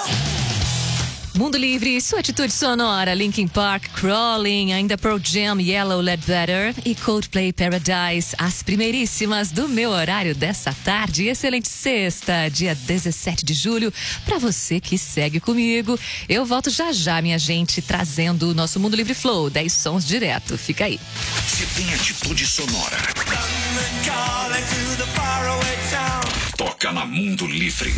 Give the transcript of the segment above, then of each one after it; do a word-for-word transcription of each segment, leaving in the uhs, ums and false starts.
Mundo Livre, sua atitude sonora, Linkin Park, Crawling, ainda Pearl Jam, Yellow, Ledbetter e Coldplay Paradise, as primeiríssimas do meu horário dessa tarde. Excelente sexta, dia dezessete de julho, para você que segue comigo. Eu volto já já, minha gente, trazendo o nosso Mundo Livre Flow, dez sons direto. Fica aí. Se tem atitude sonora, toca na Mundo Livre.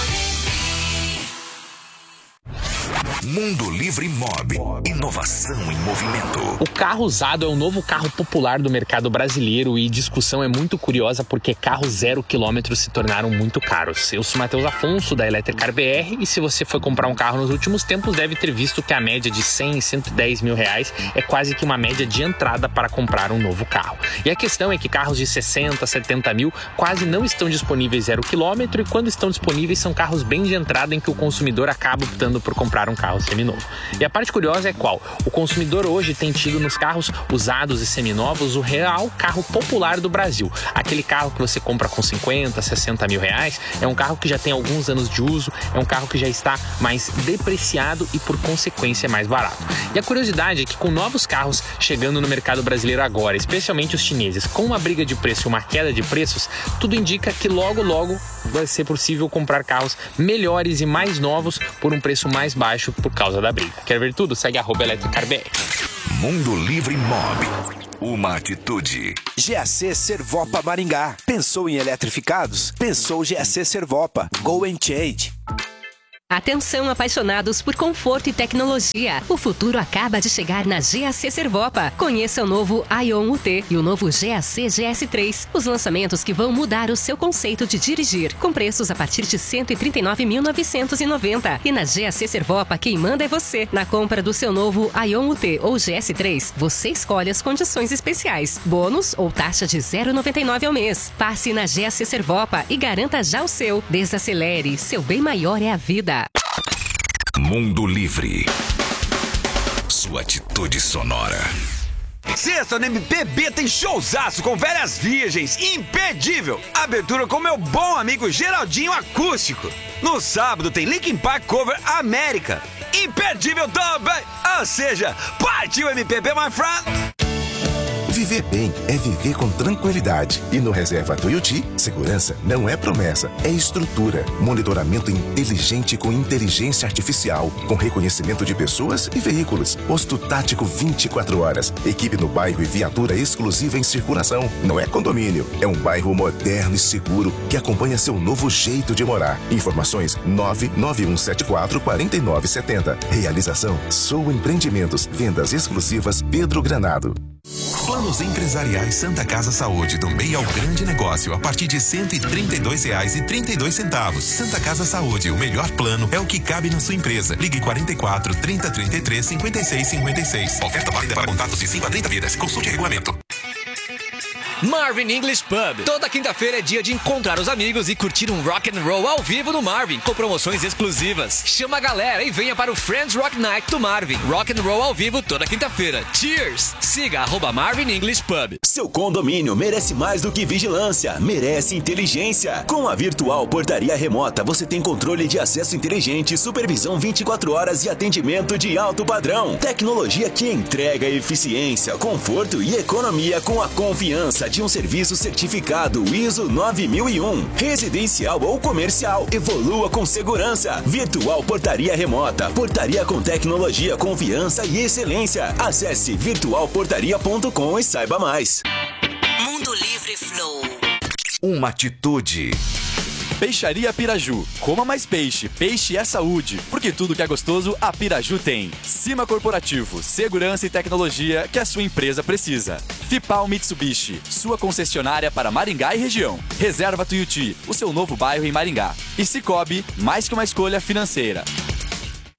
Mundo Livre Mob. Inovação em movimento. O carro usado é o novo carro popular do mercado brasileiro e discussão é muito curiosa porque carros zero quilômetros se tornaram muito caros. Eu sou Matheus Afonso, da Electricar B R, e se você foi comprar um carro nos últimos tempos, deve ter visto que a média de cem, cento e dez mil reais é quase que uma média de entrada para comprar um novo carro. E a questão é que carros de sessenta, setenta mil quase não estão disponíveis zero quilômetro, e quando estão disponíveis são carros bem de entrada em que o consumidor acaba optando por comprar um carro seminovo. E a parte curiosa é qual? O consumidor hoje tem tido nos carros usados e seminovos o real carro popular do Brasil. Aquele carro que você compra com cinquenta, sessenta mil reais é um carro que já tem alguns anos de uso, é um carro que já está mais depreciado e por consequência mais barato. E a curiosidade é que com novos carros chegando no mercado brasileiro agora, especialmente os chineses, com uma briga de preço e uma queda de preços, tudo indica que logo logo vai ser possível comprar carros melhores e mais novos por um preço mais baixo por causa da briga. Quer ver tudo? Segue arroba Electricar B R. Mundo Livre Mob. Uma atitude. G A C Servopa Maringá. Pensou em eletrificados? Pensou G A C Servopa. Go and change. Atenção, apaixonados por conforto e tecnologia. O futuro acaba de chegar na G A C Servopa. Conheça o novo Ion U T e o novo G A C G S três. Os lançamentos que vão mudar o seu conceito de dirigir. Com preços a partir de cento e trinta e nove mil novecentos e noventa reais. E na G A C Servopa, quem manda é você. Na compra do seu novo Ion U T ou G S três, você escolhe as condições especiais. Bônus ou taxa de zero vírgula noventa e nove ao mês. Passe na G A C Servopa e garanta já o seu. Desacelere. Seu bem maior é a vida. Mundo Livre. Sua atitude sonora. Sexta no M P B tem showzaço com Velhas Virgens, imperdível. Abertura com meu bom amigo Geraldinho Acústico. No sábado tem Linkin Park Cover América, imperdível também. Ou seja, partiu M P B, my friend. Viver bem é viver com tranquilidade. E no Reserva Tuiuti, segurança não é promessa, é estrutura. Monitoramento inteligente com inteligência artificial, com reconhecimento de pessoas e veículos. Posto tático vinte e quatro horas. Equipe no bairro e viatura exclusiva em circulação. Não é condomínio, é um bairro moderno e seguro que acompanha seu novo jeito de morar. Informações nove nove um sete quatro quatro nove sete zero. Realização Sou Empreendimentos. Vendas exclusivas Pedro Granado. Planos empresariais Santa Casa Saúde, do meio ao grande negócio, a partir de cento e trinta e dois reais e trinta e dois centavos. Santa Casa Saúde, o melhor plano é o que cabe na sua empresa. Ligue quarenta e quatro, trinta, trinta e três, cinquenta e seis, cinquenta e seis. Oferta válida para contatos de cinco a trinta vidas. Consulte regulamento. Marvin English Pub. Toda quinta-feira é dia de encontrar os amigos e curtir um rock and roll ao vivo no Marvin, com promoções exclusivas. Chama a galera e venha para o Friends Rock Night do Marvin. Rock and roll ao vivo toda quinta-feira. Cheers! Siga arroba Marvin English Pub. Seu condomínio merece mais do que vigilância, merece inteligência. Com a Virtual Portaria Remota, você tem controle de acesso inteligente, supervisão vinte e quatro horas e atendimento de alto padrão. Tecnologia que entrega eficiência, conforto e economia com a confiança de um serviço certificado I S O nove mil e um. Residencial ou comercial, evolua com segurança. Virtual Portaria Remota, portaria com tecnologia, confiança e excelência. Acesse virtual portaria ponto com e saiba mais. Mundo Livre Flow. Uma atitude. Peixaria Piraju. Coma mais peixe. Peixe é saúde. Porque tudo que é gostoso, a Piraju tem. Cima Corporativo. Segurança e tecnologia que a sua empresa precisa. Fipal Mitsubishi. Sua concessionária para Maringá e região. Reserva Tuiuti. O seu novo bairro em Maringá. E Cicobi. Mais que uma escolha financeira.